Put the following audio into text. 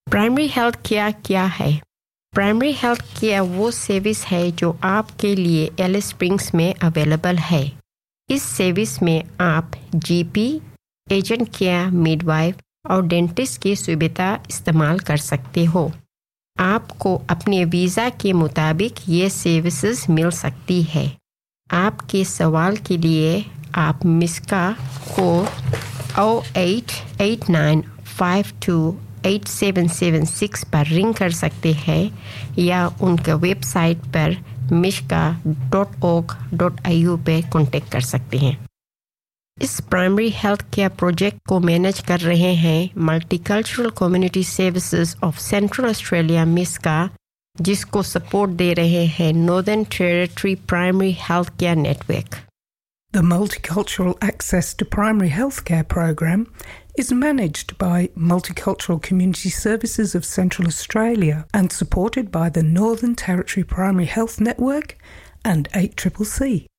Primary health care کیا ہے؟ Primary health care وہ سروس ہے جو آپ کے لیے ایلس اسپرنگس میں اویلیبل ہے۔ اس سروس میں آپ جی پی، ایجنٹ کیئر، میڈ وائف اور ڈینٹسٹ کی سویدھا استعمال کر سکتے ہو۔ آپ کو اپنے ویزا کے مطابق یہ سروسز مل سکتی ہے۔ آپ کے سوال کے لیے آپ مسکا کو 0889528776 پر رنگ کر سکتے ہیں یا ان کا ویب سائٹ پر mishka.org.au پہ کانٹیکٹ کر سکتے ہیں۔ اس پرائمری ہیلتھ کیئر پروجیکٹ کو مینج کر رہے ہیں multi cultural community services of central Australia مسکا، جس کو سپورٹ دے رہے ہیں northern territory primary health care net work. The Multicultural Access to Primary Healthcare program is managed by Multicultural Community Services of Central Australia and supported by the Northern Territory Primary Health Network and 8CCC.